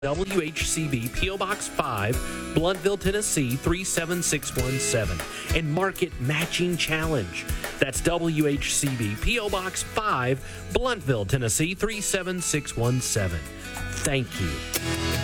WHCB P.O. Box 5, Blountville, Tennessee 37617, and Market Matching Challenge. That's WHCB P.O. Box 5, Blountville, Tennessee 37617. Thank you.